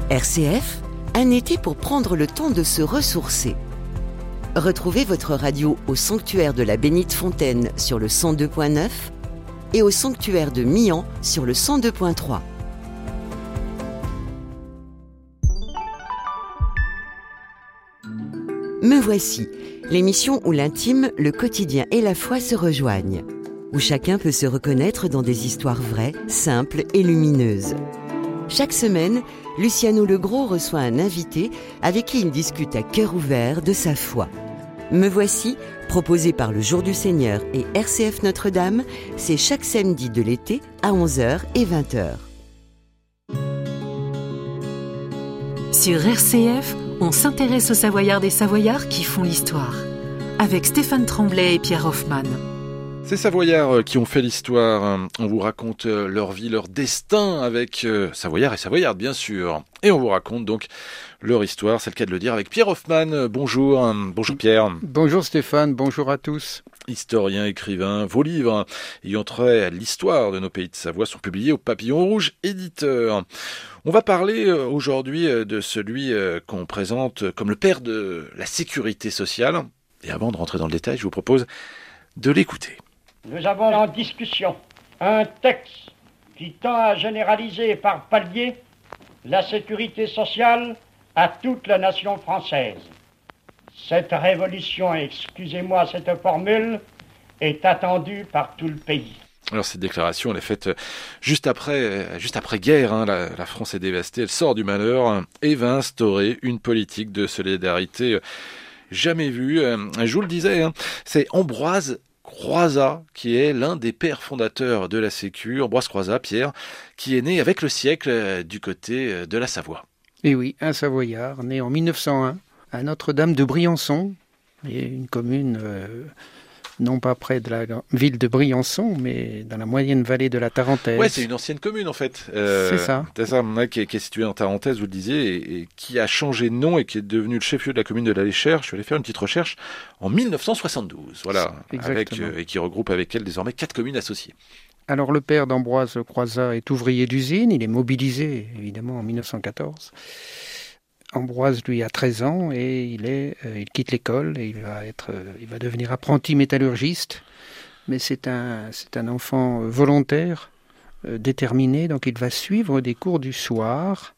RCF, un été pour prendre le temps de se ressourcer. Retrouvez votre radio au sanctuaire de la Bénite Fontaine sur le 102.9 et au sanctuaire de Mian sur le 102.3. Me voici, l'émission où l'intime, le quotidien et la foi se rejoignent, où chacun peut se reconnaître dans des histoires vraies, simples et lumineuses. Chaque semaine, Luciano Legros reçoit un invité avec qui il discute à cœur ouvert de sa foi. Me voici, proposé par le Jour du Seigneur et RCF Notre-Dame, c'est chaque samedi de l'été à 11h et 20h. Sur RCF, on s'intéresse aux Savoyardes et Savoyards qui font l'histoire. Avec Stéphane Tremblay et Pierre Hoffmann. Ces Savoyards qui ont fait l'histoire, on vous raconte leur vie, leur destin avec Savoyards et Savoyardes bien sûr. Et on vous raconte donc leur histoire, c'est le cas de le dire, avec Pierre Hoffmann. Bonjour, bonjour Pierre. Bonjour Stéphane, bonjour à tous. Historien, écrivain, vos livres ayant trait à l'histoire de nos pays de Savoie sont publiés au Papillon Rouge éditeur. On va parler aujourd'hui de celui qu'on présente comme le père de la sécurité sociale. Et avant de rentrer dans le détail, je vous propose de l'écouter. Nous avons en discussion un texte qui tend à généraliser par palier la sécurité sociale à toute la nation française. Cette révolution, excusez-moi cette formule, est attendue par tout le pays. Alors cette déclaration, elle est faite juste après guerre. La France est dévastée, elle sort du malheur et va instaurer une politique de solidarité jamais vue. Je vous le disais, c'est Ambroise Croizat, qui est l'un des pères fondateurs de la Sécu, Ambroise Croizat, Pierre, qui est né avec le siècle du côté de la Savoie. Et oui, un Savoyard, né en 1901, à Notre-Dame de Briançon, et une commune non pas près de la ville de Briançon, mais dans la moyenne vallée de la Tarentaise. Ouais, c'est une ancienne commune en fait. C'est ça. C'est ça, qui est située en Tarentaise, vous le disiez, et qui a changé de nom et qui est devenu le chef-lieu de la commune de la Léchère. Je suis allé faire une petite recherche en 1972, voilà, et qui regroupe avec elle désormais 4 communes associées. Alors le père d'Ambroise Croizat est ouvrier d'usine, il est mobilisé évidemment en 1914. Ambroise, lui, a 13 ans et il quitte l'école et il va devenir apprenti métallurgiste. Mais c'est un enfant volontaire, déterminé, donc il va suivre des cours du soir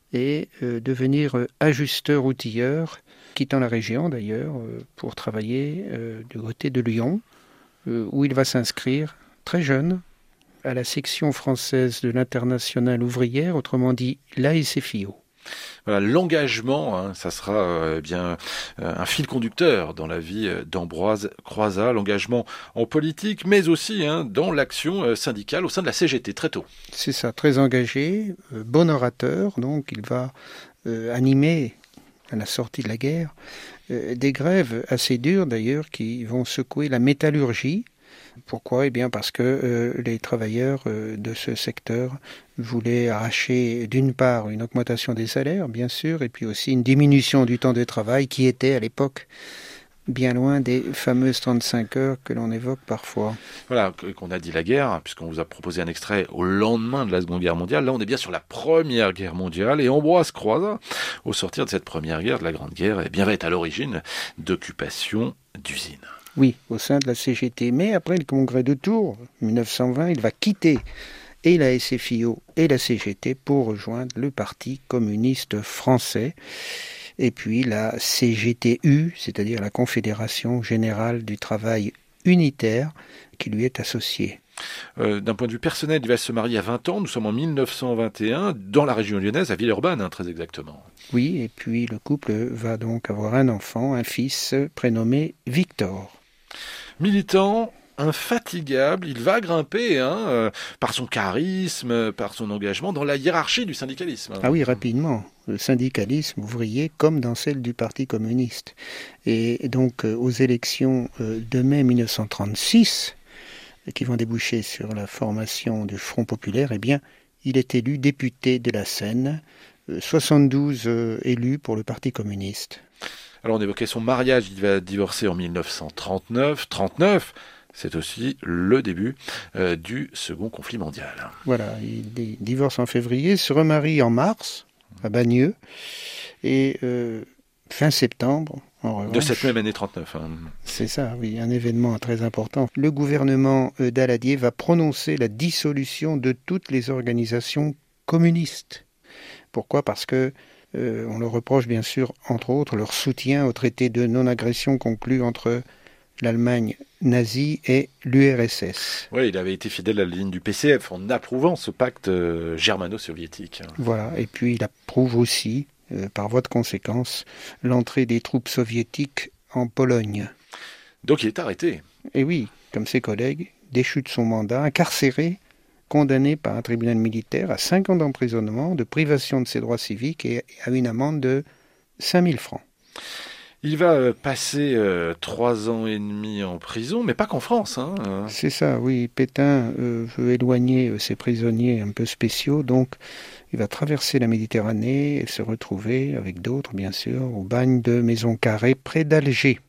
et devenir ajusteur-outilleur, quittant la région d'ailleurs pour travailler du côté de Lyon, où il va s'inscrire très jeune à la section française de l'Internationale ouvrière, autrement dit l'ASFIO. Voilà, l'engagement, ça sera un fil conducteur dans la vie d'Ambroise Croizat, l'engagement en politique, mais aussi dans l'action syndicale au sein de la CGT très tôt. C'est ça, très engagé, bon orateur, donc il va animer à la sortie de la guerre des grèves assez dures d'ailleurs qui vont secouer la métallurgie. Pourquoi ? Eh bien parce que les travailleurs de ce secteur voulaient arracher d'une part une augmentation des salaires, bien sûr, et puis aussi une diminution du temps de travail qui était à l'époque bien loin des fameuses 35 heures que l'on évoque parfois. Voilà, qu'on a dit la guerre, puisqu'on vous a proposé un extrait au lendemain de la Seconde Guerre mondiale. Là, on est bien sur la Première Guerre mondiale, et Ambroise Croizat, au sortir de cette Première Guerre, de la Grande Guerre, va être à l'origine d'occupations d'usines. Oui, au sein de la CGT. Mais après le congrès de Tours, 1920, il va quitter et la SFIO et la CGT pour rejoindre le Parti communiste français. Et puis la CGTU, c'est-à-dire la Confédération générale du travail unitaire, qui lui est associée. D'un point de vue personnel, il va se marier à 20 ans. Nous sommes en 1921, dans la région lyonnaise, à Villeurbanne, très exactement. Oui, et puis le couple va donc avoir un enfant, un fils prénommé Victor. Militant, infatigable, il va grimper par son charisme, par son engagement dans la hiérarchie du syndicalisme. Ah oui, rapidement. Le syndicalisme ouvrier comme dans celle du Parti communiste. Et donc aux élections de mai 1936, qui vont déboucher sur la formation du Front populaire, eh bien, il est élu député de la Seine, 72 élus pour le Parti communiste. Alors on évoquait son mariage, il va divorcer en 1939. 39, c'est aussi le début du second conflit mondial. Voilà, il divorce en février, se remarie en mars, à Bagneux. Et fin septembre, en revanche... De cette même année 39. Hein. C'est ça, oui, un événement très important. Le gouvernement Daladier va prononcer la dissolution de toutes les organisations communistes. Pourquoi ? Parce que on leur reproche bien sûr, entre autres, leur soutien au traité de non-agression conclu entre l'Allemagne nazie et l'URSS. Oui, il avait été fidèle à la ligne du PCF en approuvant ce pacte germano-soviétique. Voilà, et puis il approuve aussi, par voie de conséquence, l'entrée des troupes soviétiques en Pologne. Donc il est arrêté. Et oui, comme ses collègues, déchu de son mandat, incarcéré, condamné par un tribunal militaire à 5 ans d'emprisonnement, de privation de ses droits civiques et à une amende de 5000 francs. Il va passer 3 ans et demi en prison, mais pas qu'en France. Hein. C'est ça, oui. Pétain veut éloigner ses prisonniers un peu spéciaux, donc il va traverser la Méditerranée et se retrouver, avec d'autres bien sûr, au bagne de Maison-Carrée, près d'Alger.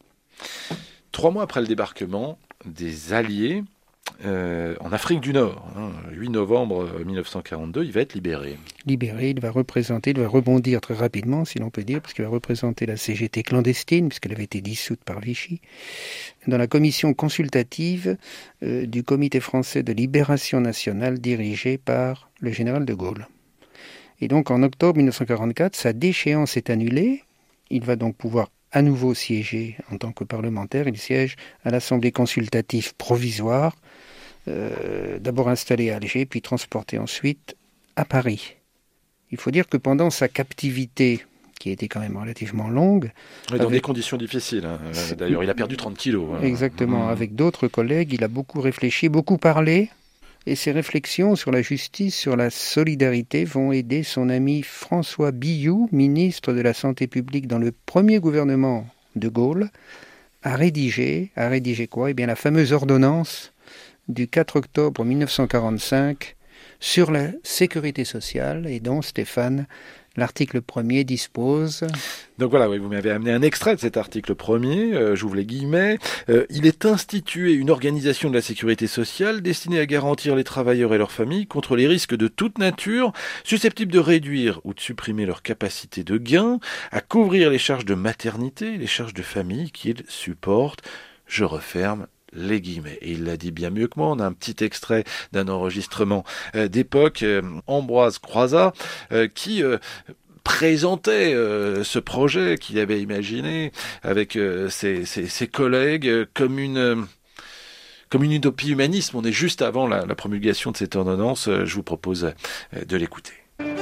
3 mois après le débarquement des Alliés en Afrique du Nord, 8 novembre 1942, il va être libéré. Libéré, il va rebondir très rapidement, si l'on peut dire, parce qu'il va représenter la CGT clandestine, puisqu'elle avait été dissoute par Vichy, dans la commission consultative du Comité français de libération nationale dirigé par le général de Gaulle. Et donc en octobre 1944, sa déchéance est annulée, il va donc pouvoir à nouveau siéger en tant que parlementaire. Il siège à l'Assemblée consultative provisoire, d'abord installée à Alger, puis transporté ensuite à Paris. Il faut dire que pendant sa captivité, qui était quand même relativement longue... Oui, dans des conditions difficiles. Hein. D'ailleurs, il a perdu 30 kilos. Hein. Exactement. Avec d'autres collègues, il a beaucoup réfléchi, beaucoup parlé. Et ses réflexions sur la justice, sur la solidarité vont aider son ami François Billoux, ministre de la Santé publique dans le premier gouvernement de Gaulle, à rédiger quoi ? Eh bien, la fameuse ordonnance du 4 octobre 1945 sur la sécurité sociale, et dont, Stéphane, l'article 1er dispose... Donc voilà, oui, vous m'avez amené un extrait de cet article 1er, j'ouvre les guillemets. Il est institué une organisation de la sécurité sociale destinée à garantir les travailleurs et leurs familles contre les risques de toute nature, susceptibles de réduire ou de supprimer leur capacité de gain, à couvrir les charges de maternité, les charges de famille qu'ils supportent. Je referme les guillemets. Et il l'a dit bien mieux que moi. On a un petit extrait d'un enregistrement d'époque, Ambroise Croizat, qui présentait ce projet qu'il avait imaginé avec ses collègues comme une utopie humaniste. On est juste avant la promulgation de cette ordonnance. Je vous propose de l'écouter.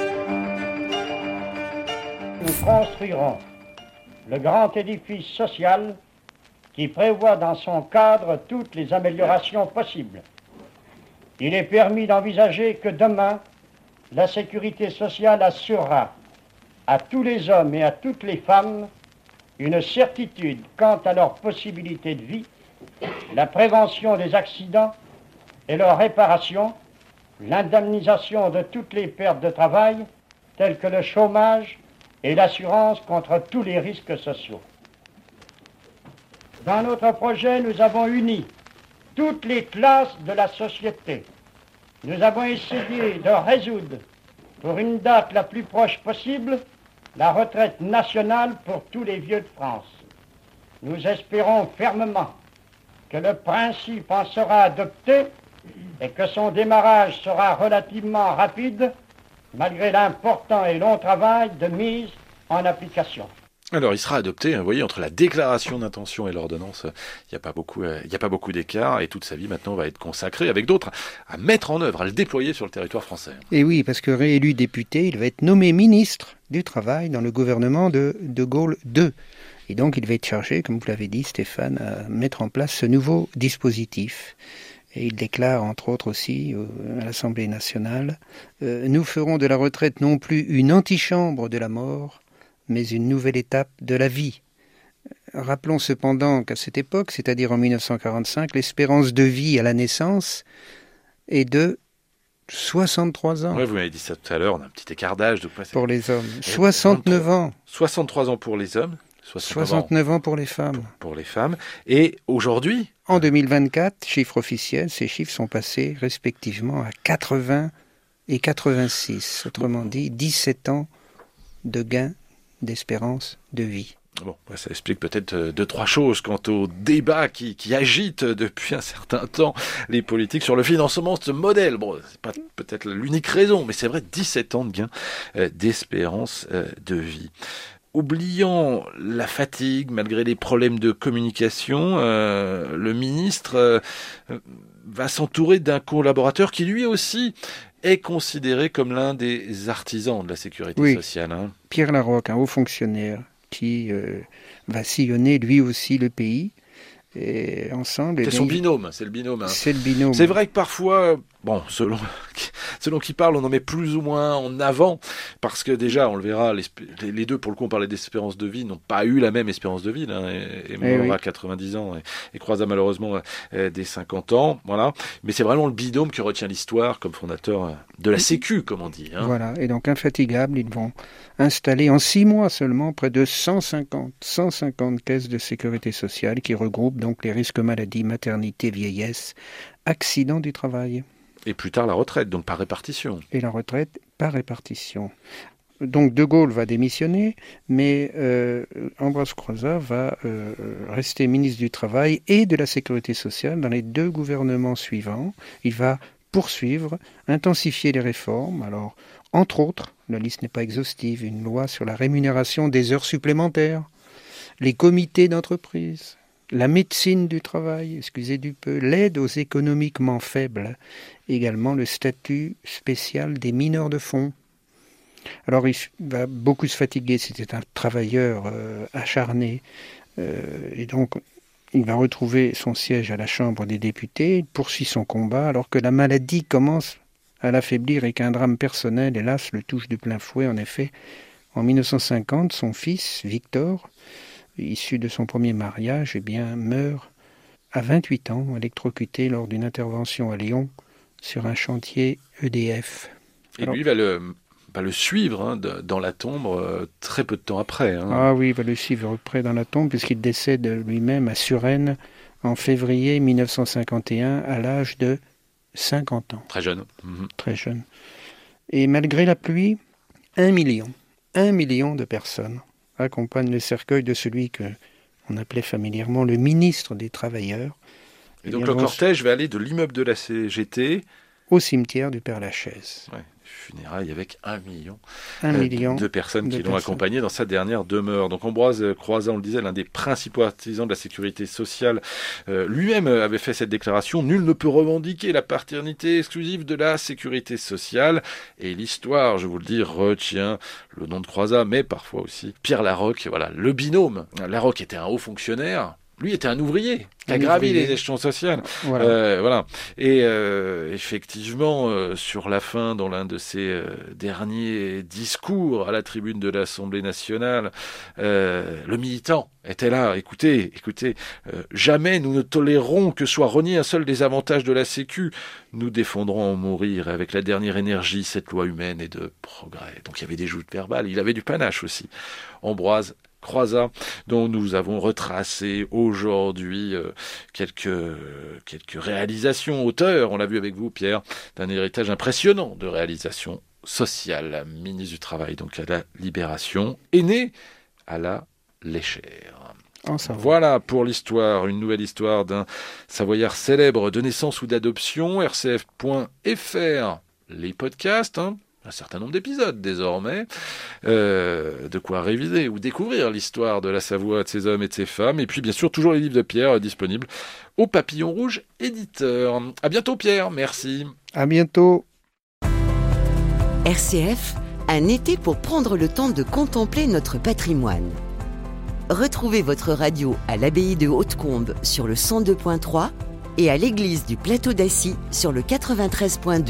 Nous construirons le grand édifice social qui prévoit dans son cadre toutes les améliorations possibles. Il est permis d'envisager que demain, la sécurité sociale assurera à tous les hommes et à toutes les femmes une certitude quant à leurs possibilités de vie, la prévention des accidents et leur réparation, l'indemnisation de toutes les pertes de travail, telles que le chômage et l'assurance contre tous les risques sociaux. Dans notre projet, nous avons uni toutes les classes de la société. Nous avons essayé de résoudre, pour une date la plus proche possible, la retraite nationale pour tous les vieux de France. Nous espérons fermement que le principe en sera adopté et que son démarrage sera relativement rapide, malgré l'important et long travail de mise en application. Alors, il sera adopté, vous voyez, entre la déclaration d'intention et l'ordonnance, il n'y a pas beaucoup d'écart, et toute sa vie maintenant va être consacrée, avec d'autres, à mettre en œuvre, à le déployer sur le territoire français. Et oui, parce que réélu député, il va être nommé ministre du Travail dans le gouvernement de Gaulle II. Et donc, il va être chargé, comme vous l'avez dit, Stéphane, à mettre en place ce nouveau dispositif. Et il déclare, entre autres aussi, à l'Assemblée nationale, « Nous ferons de la retraite non plus une antichambre de la mort, mais une nouvelle étape de la vie. » Rappelons cependant qu'à cette époque, c'est-à-dire en 1945, l'espérance de vie à la naissance est de 63 ans. Oui, vous m'avez dit ça tout à l'heure, on a un petit écart d'âge. Pour les hommes. 69 ans. 63 ans pour les hommes. 69 ans pour les femmes. Pour les femmes. Et aujourd'hui, en 2024, chiffre officiel, ces chiffres sont passés respectivement à 80 et 86. Autrement dit, 17 ans de gain d'espérance de vie. Bon, ça explique peut-être 2-3 choses quant au débat qui agite depuis un certain temps les politiques sur le financement de ce modèle. Bon, c'est pas peut-être l'unique raison, mais c'est vrai, 17 ans de gain d'espérance de vie. Oubliant la fatigue, malgré les problèmes de communication, le ministre va s'entourer d'un collaborateur qui lui aussi est considéré comme l'un des artisans de la sécurité sociale. Hein. Pierre Larocque, un haut fonctionnaire qui va sillonner lui aussi le pays. Et ensemble, c'est son binôme, c'est le binôme. Hein. C'est le binôme. C'est vrai que parfois, bon, selon qui parle, on en met plus ou moins en avant, parce que déjà, on le verra, les deux, pour le coup, on parlait d'espérance de vie, n'ont pas eu la même espérance de vie. Hein, et Mort a 90 ans et Croizat malheureusement des 50 ans, voilà. Mais c'est vraiment le binôme qui retient l'histoire comme fondateur de la Sécu, comme on dit. Hein. Voilà, et donc infatigables, ils vont installer en 6 mois seulement près de 150 caisses de sécurité sociale qui regroupent donc les risques maladie, maternité, vieillesse, accidents du travail. Et plus tard la retraite, donc par répartition. Et la retraite par répartition. Donc De Gaulle va démissionner, mais Ambroise Croizat va rester ministre du Travail et de la Sécurité sociale dans les 2 gouvernements suivants. Il va poursuivre, intensifier les réformes. Alors, entre autres, la liste n'est pas exhaustive, une loi sur la rémunération des heures supplémentaires, les comités d'entreprise, la médecine du travail, excusez du peu, l'aide aux économiquement faibles, également le statut spécial des mineurs de fonds. Alors il va beaucoup se fatiguer, c'était un travailleur acharné, et donc il va retrouver son siège à la Chambre des députés, il poursuit son combat alors que la maladie commence à l'affaiblir et qu'un drame personnel, hélas, le touche de plein fouet. En effet, en 1950, son fils, Victor, issu de son premier mariage, meurt à 28 ans, électrocuté lors d'une intervention à Lyon sur un chantier EDF. Et lui va le suivre dans la tombe très peu de temps après. Hein. Ah oui, il va le suivre près dans la tombe puisqu'il décède lui-même à Suresnes en février 1951 à l'âge de 50 ans. Très jeune. Très jeune. Et malgré la pluie, 1 million de personnes accompagnent le cercueil de celui qu'on appelait familièrement le ministre des Travailleurs. Et donc le cortège va aller de l'immeuble de la CGT au cimetière du Père-Lachaise. Ouais, funérailles avec 1 million, 1 million de personnes qui l'ont accompagné dans sa dernière demeure. Donc Ambroise Croizat, on le disait, l'un des principaux artisans de la sécurité sociale, lui-même avait fait cette déclaration: nul ne peut revendiquer la paternité exclusive de la sécurité sociale. Et l'histoire, je vous le dis, retient le nom de Croizat, mais parfois aussi Pierre Larocque, voilà, le binôme. Larocque était un haut fonctionnaire. Lui était un ouvrier qui a gravi les échelons sociaux. Voilà. Et effectivement, sur la fin, dans l'un de ses derniers discours à la tribune de l'Assemblée nationale, le militant était là. Écoutez, jamais nous ne tolérerons que soit renié un seul des avantages de la Sécu. Nous défendrons en mourir avec la dernière énergie cette loi humaine et de progrès. Donc il y avait des joutes verbales, il avait du panache aussi. Ambroise Croizat, dont nous avons retracé aujourd'hui quelques réalisations auteurs, on l'a vu avec vous Pierre, d'un héritage impressionnant de réalisations sociales. Ministre du Travail, donc à la Libération, est né à la Léchère. Voilà pour l'histoire, une nouvelle histoire d'un Savoyard célèbre de naissance ou d'adoption. rcf.fr, les podcasts, un certain nombre d'épisodes désormais, de quoi réviser ou découvrir l'histoire de la Savoie, de ses hommes et de ses femmes, et puis bien sûr toujours les livres de Pierre disponibles au Papillon Rouge éditeur. À bientôt Pierre, merci. À bientôt. RCF, un été pour prendre le temps de contempler notre patrimoine. Retrouvez votre radio à l'abbaye de Hautecombe sur le 102.3 et à l'église du Plateau d'Assy sur le 93.2.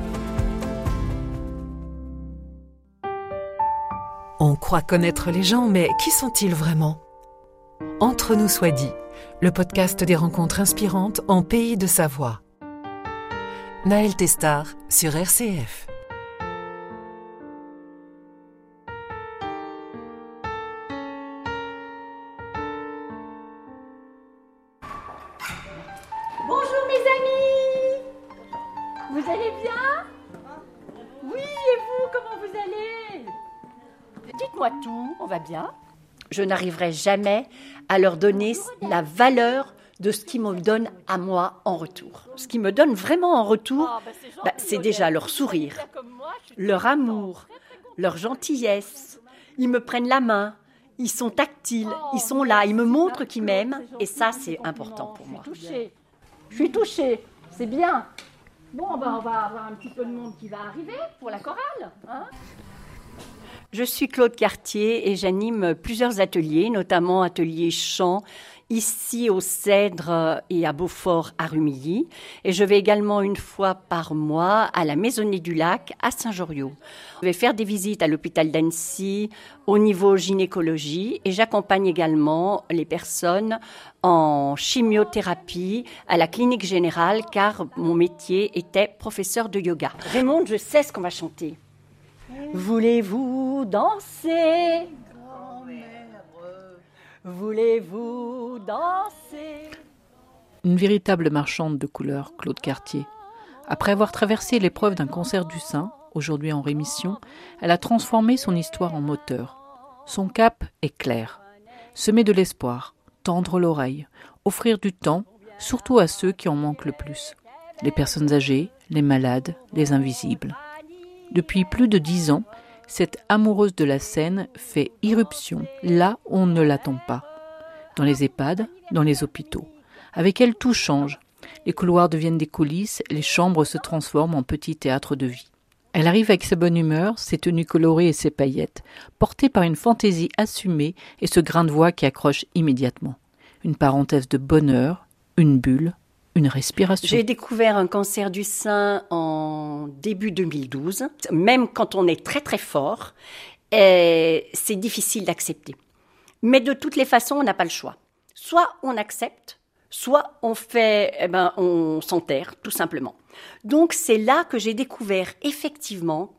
On croit connaître les gens, mais qui sont-ils vraiment ? Entre nous soit dit, le podcast des rencontres inspirantes en Pays de Savoie. Naël Testard sur RCF. Bonjour mes amis, vous allez bien ? Oui, et vous, comment vous allez ? Dites-moi tout, on va bien. Je n'arriverai jamais à leur donner la valeur de ce qu'ils me donnent à moi en retour. Ce qu'ils me donnent vraiment en retour, c'est déjà leur sourire, leur amour, leur gentillesse. Ils me prennent la main, ils sont tactiles, ils sont là, ils me montrent qu'ils m'aiment. Et ça, c'est important pour moi. Je suis touchée, c'est bien. Bon, on va avoir un petit peu de monde qui va arriver pour la chorale. Hein ? Je suis Claude Cartier et j'anime plusieurs ateliers, notamment atelier chant, ici au Cèdre et à Beaufort à Rumilly. Et je vais également une fois par mois à la Maisonnée du Lac à Saint-Joriot. Je vais faire des visites à l'hôpital d'Annecy au niveau gynécologie et j'accompagne également les personnes en chimiothérapie à la clinique générale car mon métier était professeur de yoga. Raymond, je sais ce qu'on va chanter. Voulez-vous danser ? Voulez-vous danser ? Une véritable marchande de couleurs, Claude Cartier. Après avoir traversé l'épreuve d'un cancer du sein, aujourd'hui en rémission, elle a transformé son histoire en moteur. Son cap est clair. Semer de l'espoir, tendre l'oreille, offrir du temps, surtout à ceux qui en manquent le plus. Les personnes âgées, les malades, les invisibles. Depuis plus de 10 ans, cette amoureuse de la scène fait irruption là où on ne l'attend pas. Dans les EHPAD, dans les hôpitaux. Avec elle, tout change. Les couloirs deviennent des coulisses, les chambres se transforment en petits théâtres de vie. Elle arrive avec sa bonne humeur, ses tenues colorées et ses paillettes, portée par une fantaisie assumée et ce grain de voix qui accroche immédiatement. Une parenthèse de bonheur, une bulle, une respiration. J'ai découvert un cancer du sein en début 2012. Même quand on est très très fort, c'est difficile d'accepter. Mais de toutes les façons, on n'a pas le choix. Soit on accepte, soit on on s'enterre, tout simplement. Donc c'est là que j'ai découvert effectivement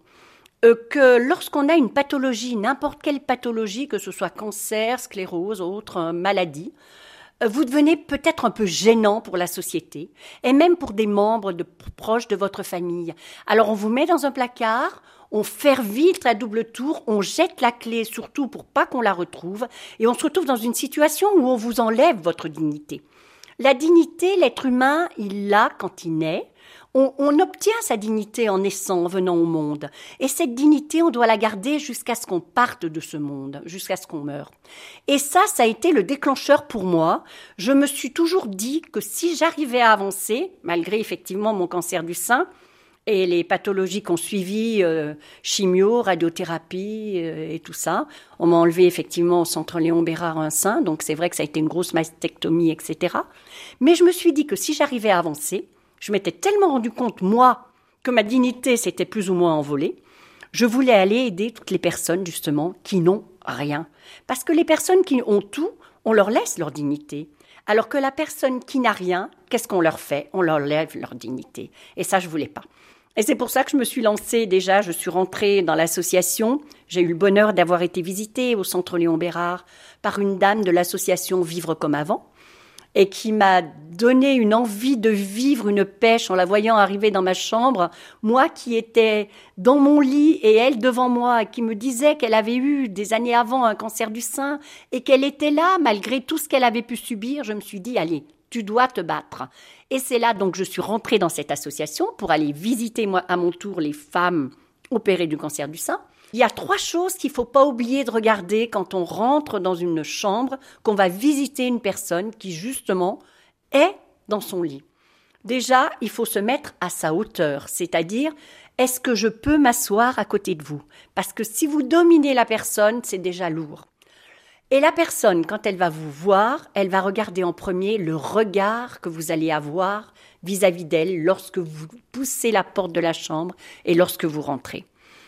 que lorsqu'on a une pathologie, n'importe quelle pathologie, que ce soit cancer, sclérose, autre maladie, vous devenez peut-être un peu gênant pour la société et même pour des membres proches de votre famille. Alors on vous met dans un placard, on ferme vite à double tour, on jette la clé surtout pour pas qu'on la retrouve et on se retrouve dans une situation où on vous enlève votre dignité. La dignité, l'être humain, il l'a quand il naît. On obtient sa dignité en naissant, en venant au monde. Et cette dignité, on doit la garder jusqu'à ce qu'on parte de ce monde, jusqu'à ce qu'on meure. Et ça a été le déclencheur pour moi. Je me suis toujours dit que si j'arrivais à avancer, malgré effectivement mon cancer du sein et les pathologies qu'on suivi, chimio, radiothérapie et tout ça, on m'a enlevé effectivement au centre Léon Bérard un sein, donc c'est vrai que ça a été une grosse mastectomie, etc. Mais je me suis dit que si j'arrivais à avancer, je m'étais tellement rendu compte, moi, que ma dignité s'était plus ou moins envolée. Je voulais aller aider toutes les personnes, justement, qui n'ont rien. Parce que les personnes qui ont tout, on leur laisse leur dignité. Alors que la personne qui n'a rien, qu'est-ce qu'on leur fait ? On leur lève leur dignité. Et ça, je voulais pas. Et c'est pour ça que je me suis lancée déjà, je suis rentrée dans l'association. J'ai eu le bonheur d'avoir été visitée au centre Léon Bérard par une dame de l'association Vivre comme avant, et qui m'a donné une envie de vivre, une pêche en la voyant arriver dans ma chambre, moi qui étais dans mon lit et elle devant moi, et qui me disait qu'elle avait eu des années avant un cancer du sein et qu'elle était là malgré tout ce qu'elle avait pu subir. Je me suis dit, allez, tu dois te battre. Et c'est là donc je suis rentrée dans cette association pour aller visiter moi à mon tour les femmes opérées du cancer du sein. Il y a 3 choses qu'il ne faut pas oublier de regarder quand on rentre dans une chambre, qu'on va visiter une personne qui, justement, est dans son lit. Déjà, il faut se mettre à sa hauteur, c'est-à-dire, est-ce que je peux m'asseoir à côté de vous ? Parce que si vous dominez la personne, c'est déjà lourd. Et la personne, quand elle va vous voir, elle va regarder en premier le regard que vous allez avoir vis-à-vis d'elle lorsque vous poussez la porte de la chambre et lorsque vous rentrez.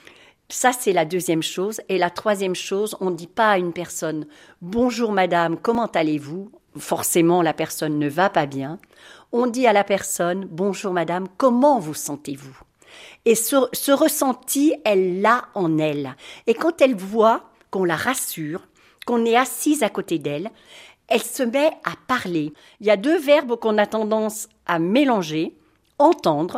Ça, c'est la 2e chose. Et la 3e chose, on ne dit pas à une personne « Bonjour madame, comment allez-vous ?» Forcément, la personne ne va pas bien. On dit à la personne « Bonjour madame, comment vous sentez-vous ?» Et ce ressenti, elle l'a en elle. Et quand elle voit qu'on la rassure, qu'on est assise à côté d'elle, elle se met à parler. Il y a 2 verbes qu'on a tendance à mélanger, entendre.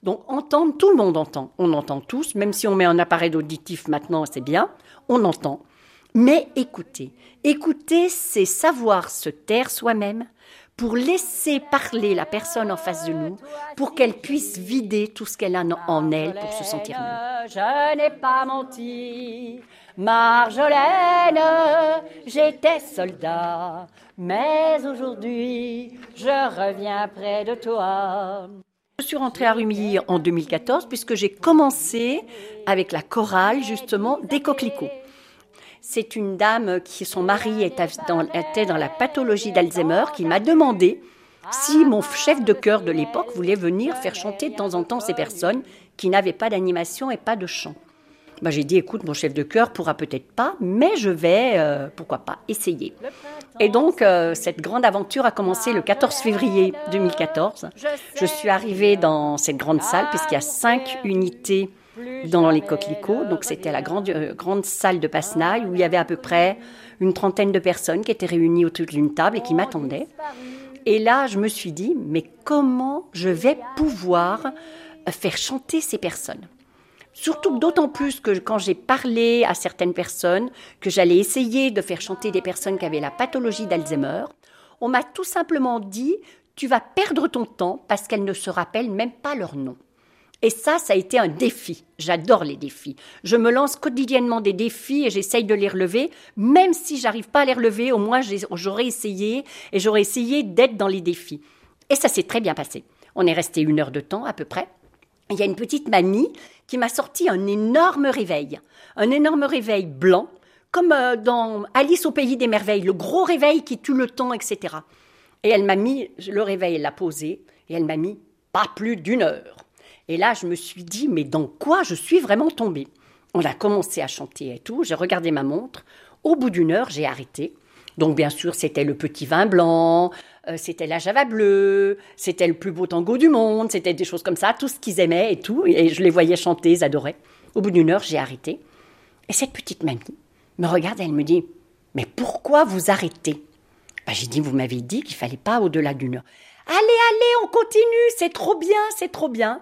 Donc entendre, tout le monde entend. On entend tous, même si on met un appareil auditif maintenant, c'est bien, on entend. Mais écouter. Écouter, c'est savoir se taire soi-même pour laisser parler la personne en face de nous, pour qu'elle puisse vider tout ce qu'elle a en elle pour se sentir mieux. Je n'ai pas menti, Marjolaine, j'étais soldat, mais aujourd'hui, je reviens près de toi. Je suis rentrée à Rumilly en 2014 puisque j'ai commencé avec la chorale, justement, des Coquelicots. C'est une dame qui, son mari était dans la pathologie d'Alzheimer, qui m'a demandé si mon chef de chœur de l'époque voulait venir faire chanter de temps en temps ces personnes qui n'avaient pas d'animation et pas de chant. J'ai dit, écoute, mon chef de chœur pourra peut-être pas, mais je vais, pourquoi pas, essayer. Et donc, cette grande aventure a commencé le 14 février 2014. Je suis arrivée dans cette grande salle, puisqu'il y a 5 unités dans les Coquelicots. Donc, c'était la grande salle de Passenaille, où il y avait à peu près une trentaine de personnes qui étaient réunies autour d'une table et qui m'attendaient. Et là, je me suis dit, mais comment je vais pouvoir faire chanter ces personnes ? Surtout d'autant plus que quand j'ai parlé à certaines personnes que j'allais essayer de faire chanter des personnes qui avaient la pathologie d'Alzheimer, on m'a tout simplement dit « tu vas perdre ton temps parce qu'elles ne se rappellent même pas leur nom ». Et ça a été un défi. J'adore les défis. Je me lance quotidiennement des défis et j'essaye de les relever. Même si j'arrive pas à les relever, au moins j'aurais essayé et j'aurais essayé d'être dans les défis. Et ça s'est très bien passé. On est resté 1 heure de temps à peu près. Il y a une petite mamie qui m'a sorti un énorme réveil blanc, comme dans Alice au pays des merveilles, le gros réveil qui tue le temps, etc. Et elle m'a mis, le réveil, elle l'a posé, et elle m'a mis pas plus d'1 heure. Et là, je me suis dit, mais dans quoi je suis vraiment tombée ? On a commencé à chanter et tout, j'ai regardé ma montre, au bout d'1 heure, j'ai arrêté. Donc bien sûr, c'était le petit vin blanc, c'était la Java bleue, c'était le plus beau tango du monde, c'était des choses comme ça, tout ce qu'ils aimaient et tout. Et je les voyais chanter, ils adoraient. Au bout d'1 heure, j'ai arrêté. Et cette petite mamie me regarde et elle me dit « Mais pourquoi vous arrêtez ?» J'ai dit « Vous m'avez dit qu'il ne fallait pas au-delà d'1 heure. » « Allez, on continue, c'est trop bien. »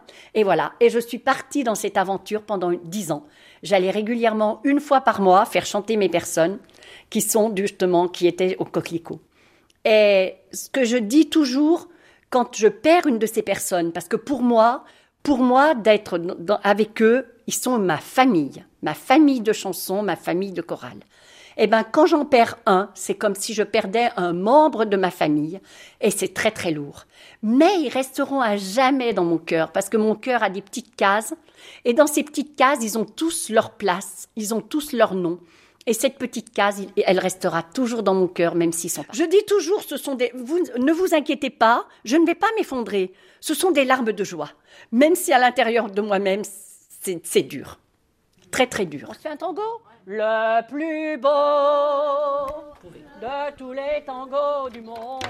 Et voilà, et je suis partie dans cette aventure pendant 10 ans. J'allais régulièrement, 1 fois par mois, faire chanter mes personnes qui étaient au Coquelicot. Et ce que je dis toujours quand je perds une de ces personnes, parce que pour moi d'être avec eux, ils sont ma famille de chansons, ma famille de chorale. Eh bien, quand j'en perds un, c'est comme si je perdais un membre de ma famille, et c'est très très lourd. Mais ils resteront à jamais dans mon cœur, parce que mon cœur a des petites cases, et dans ces petites cases, ils ont tous leur place, ils ont tous leur nom. Et cette petite case, elle restera toujours dans mon cœur, même s'ils sont pas. Je dis toujours, ne vous inquiétez pas, je ne vais pas m'effondrer. Ce sont des larmes de joie, même si à l'intérieur de moi-même, c'est dur. Très très dur. On se fait un tango ? Le plus beau de tous les tangos du monde,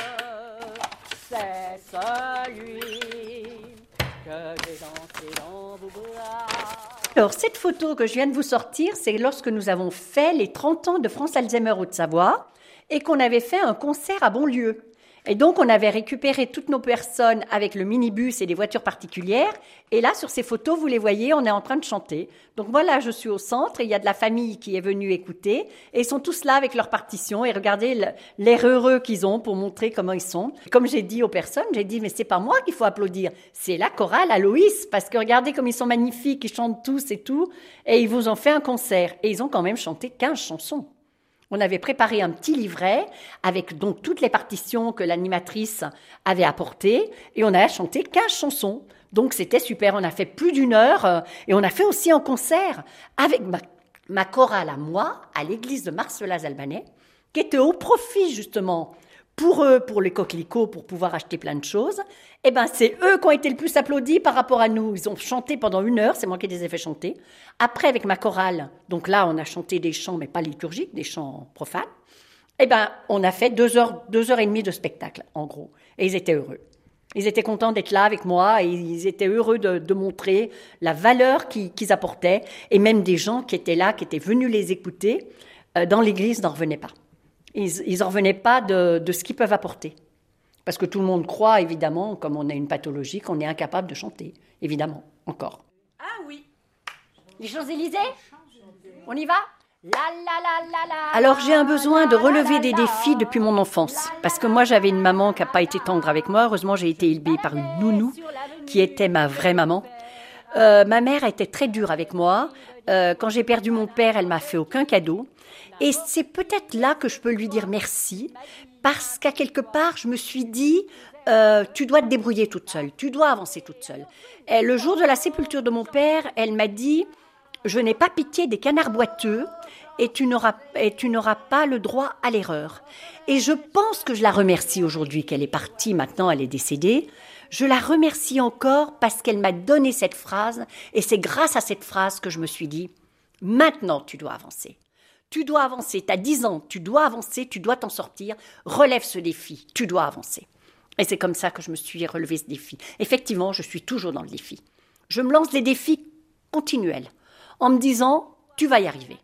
c'est celui que j'ai dansé dans vos bras. Alors, cette photo que je viens de vous sortir, c'est lorsque nous avons fait les 30 ans de France Alzheimer Haute-Savoie et qu'on avait fait un concert à Bonlieu. Et donc, on avait récupéré toutes nos personnes avec le minibus et des voitures particulières. Et là, sur ces photos, vous les voyez, on est en train de chanter. Donc voilà, je suis au centre et il y a de la famille qui est venue écouter. Et ils sont tous là avec leurs partitions et regardez l'air heureux qu'ils ont pour montrer comment ils sont. Comme j'ai dit aux personnes, j'ai dit, mais c'est pas moi qu'il faut applaudir, c'est la chorale Aloïs. Parce que regardez comme ils sont magnifiques, ils chantent tous et tout. Et ils vous ont fait un concert. Et ils ont quand même chanté 15 chansons. On avait préparé un petit livret avec donc toutes les partitions que l'animatrice avait apportées et on a chanté 15 chansons. Donc c'était super, on a fait plus d'1 heure et on a fait aussi un concert avec ma chorale à moi à l'église de Marcelaz-Albanais qui était au profit justement pour eux, pour les Coquelicots, pour pouvoir acheter plein de choses. Eh ben, c'est eux qui ont été le plus applaudis par rapport à nous. Ils ont chanté pendant 1 heure, c'est moi qui les ai fait chanter. Après, avec ma chorale, donc là, on a chanté des chants, mais pas liturgiques, des chants profanes. Eh ben, on a fait 2 heures et demie de spectacle, en gros. Et ils étaient heureux. Ils étaient contents d'être là avec moi et ils étaient heureux de montrer la valeur qu'ils apportaient. Et même des gens qui étaient là, qui étaient venus les écouter, dans l'église n'en revenaient pas. Ils n'en revenaient pas de ce qu'ils peuvent apporter. Parce que tout le monde croit, évidemment, comme on a une pathologie, qu'on est incapable de chanter. évidemment, encore. Ah oui. Les Champs-Élysées ? On y va ? Alors j'ai un besoin de relever des défis depuis mon enfance. Parce que moi j'avais une maman qui n'a pas été tendre avec moi. Heureusement j'ai été élevée par une nounou qui était ma vraie maman. Ma mère était très dure avec moi. Quand j'ai perdu mon père, elle m'a fait aucun cadeau. Et c'est peut-être là que je peux lui dire merci. Parce qu'à quelque part je me suis dit... tu dois te débrouiller toute seule, tu dois avancer toute seule. Et le jour de la sépulture de mon père, elle m'a dit « Je n'ai pas pitié des canards boiteux et tu n'auras pas le droit à l'erreur. » Et je pense que je la remercie aujourd'hui qu'elle est partie, maintenant elle est décédée. Je la remercie encore parce qu'elle m'a donné cette phrase et c'est grâce à cette phrase que je me suis dit « Maintenant tu dois avancer. Tu dois avancer, tu as 10 ans, tu dois avancer, tu dois t'en sortir. Relève ce défi, tu dois avancer. » Et c'est comme ça que je me suis relevé ce défi. Effectivement, je suis toujours dans le défi. Je me lance des défis continuels, en me disant, tu vas y arriver.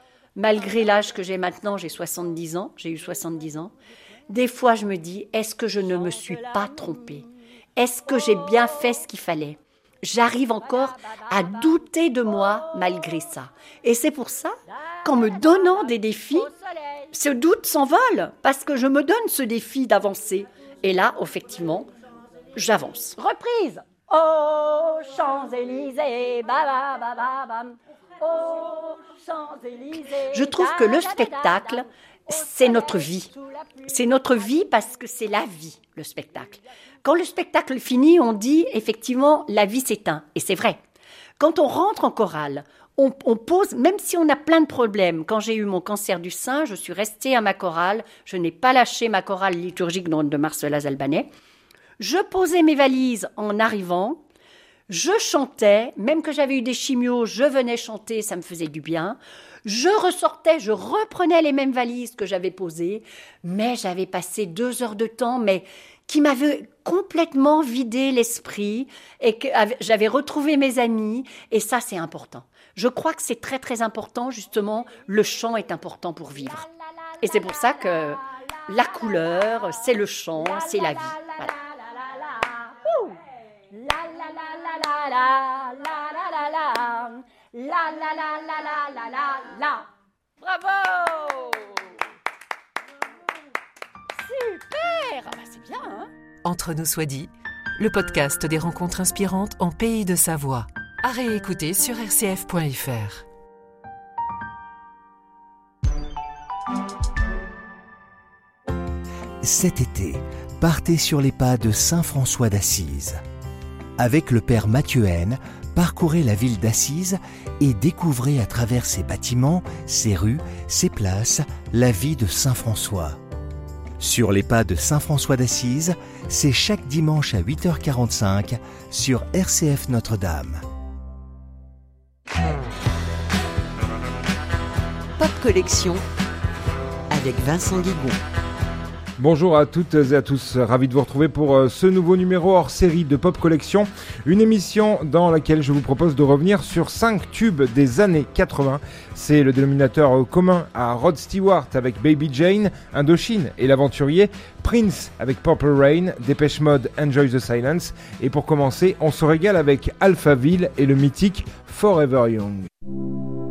Malgré l'âge que j'ai maintenant, j'ai 70 ans, j'ai eu 70 ans, des fois je me dis, est-ce que je ne me suis pas trompée ? Est-ce que j'ai bien fait ce qu'il fallait ? J'arrive encore à douter de moi malgré ça. Et c'est pour ça qu'en me donnant des défis, ce doute s'envole, parce que je me donne ce défi d'avancer. Et là, effectivement, j'avance. Reprise. Oh, Champs-Élysées, ba ba ba ba bam. Oh, Champs-Élysées. Je trouve que le spectacle, c'est notre vie. C'est notre vie parce que c'est la vie, le spectacle. Quand le spectacle finit, on dit effectivement, la vie s'éteint. Et c'est vrai. Quand on rentre en chorale, on pose, même si on a plein de problèmes. Quand j'ai eu mon cancer du sein, je suis restée à ma chorale. Je n'ai pas lâché ma chorale liturgique de Marcellaz Albanais. Je posais mes valises en arrivant. Je chantais. Même que j'avais eu des chimios, je venais chanter, ça me faisait du bien. Je ressortais, je reprenais les mêmes valises que j'avais posées. Mais j'avais passé 2 heures de temps, mais qui m'avait complètement vidé l'esprit et que j'avais retrouvé mes amis. Et ça, c'est important. Je crois que c'est très, très important, justement, le chant est important pour vivre. Et c'est pour ça que la couleur, c'est le chant, c'est la vie. Voilà. Bravo! Super! Ah bah c'est bien, hein? Entre nous soit dit, le podcast des rencontres inspirantes en Pays de Savoie. À réécouter sur rcf.fr. Cet été, partez sur les pas de Saint François d'Assise. Avec le père Mathieu Haine, parcourez la ville d'Assise et découvrez à travers ses bâtiments, ses rues, ses places, la vie de Saint François. Sur les pas de Saint François d'Assise, c'est chaque dimanche à 8h45 sur RCF Notre-Dame. Pop Collection avec Vincent Guigon. Bonjour à toutes et à tous, ravi de vous retrouver pour ce nouveau numéro hors série de Pop Collection, une émission dans laquelle je vous propose de revenir sur 5 tubes des années 80. C'est le dénominateur commun à Rod Stewart avec Baby Jane, Indochine et l'Aventurier, Prince avec Purple Rain, Depeche Mode, Enjoy the Silence, et pour commencer, on se régale avec Alphaville et le mythique Forever Young.